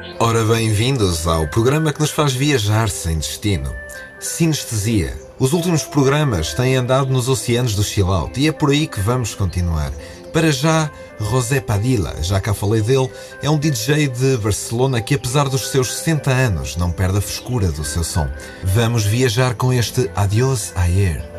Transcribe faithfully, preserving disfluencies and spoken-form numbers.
Ora, bem-vindos ao programa que nos faz viajar sem destino. Sinestesia. Os últimos programas têm andado nos oceanos do chill-out e é por aí que vamos continuar. Para já, José Padilla, já cá falei dele, é um D J de Barcelona que, apesar dos seus sessenta anos, não perde a frescura do seu som. Vamos viajar com este Adiós Ayer.